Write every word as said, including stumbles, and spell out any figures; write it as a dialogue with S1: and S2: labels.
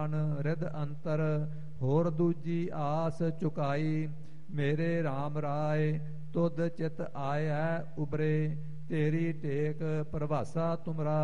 S1: ਰਿਦ ਅੰਤਰ ਹੋਰ ਦੂਜੀ ਆਸ ਚੁਕਾਈ। ਮੇਰੇ RAM ਰਾਏ ਤੁਧ ਚਿਤ ਆਇਐ ਉਬਰੇ, ਤੇਰੀ ਟੇਕ ਪ੍ਰਭਾਸਾ ਤੁਮਰਾ।